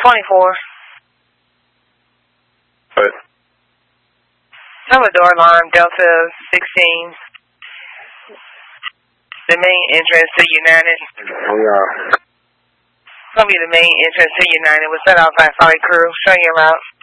24. What? Salvador alarm, Delta 16. The main entrance to United. Yeah. It's going to be the main entrance to United. We'll set off by Folly Crew. Show you around.